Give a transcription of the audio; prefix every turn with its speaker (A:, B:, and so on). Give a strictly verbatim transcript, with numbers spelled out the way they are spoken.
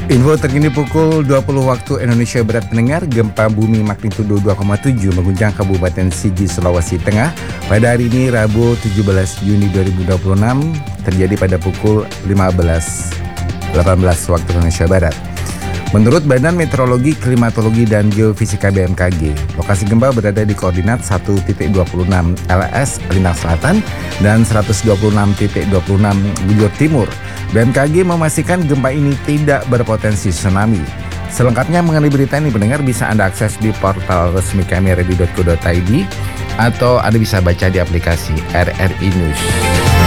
A: Info terkini pukul dua puluh waktu Indonesia Barat pendengar, gempa bumi magnitudo dua koma tujuh mengguncang Kabupaten Sigi, Sulawesi Tengah pada hari ini Rabu tujuh belas Juni dua ribu dua puluh enam terjadi pada pukul lima belas delapan belas waktu Indonesia Barat. Menurut Badan Meteorologi, Klimatologi, dan Geofisika B M K G, lokasi gempa berada di koordinat satu titik dua puluh enam L S Lintang Selatan dan seratus dua puluh enam titik dua puluh enam Bujur Timur. B M K G memastikan gempa ini tidak berpotensi tsunami. Selengkapnya mengenai berita ini pendengar bisa Anda akses di portal resmi kami radio dot co dot i d atau Anda bisa baca di aplikasi R R I News.